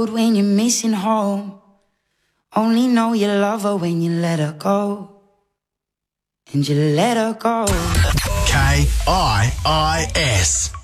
When you're missing home, only know you love her when you let her go. And you let her go. KIIS.